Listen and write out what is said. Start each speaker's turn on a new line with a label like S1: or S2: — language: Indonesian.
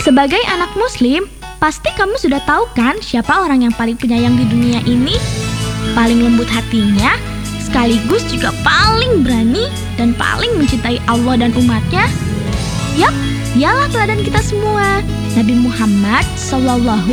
S1: Sebagai anak muslim, pasti kamu sudah tahu kan siapa orang yang paling penyayang di dunia ini? Paling lembut hatinya, sekaligus juga paling berani dan paling mencintai Allah dan umatnya. Yap, dialah teladan kita semua, Nabi Muhammad Sallallahu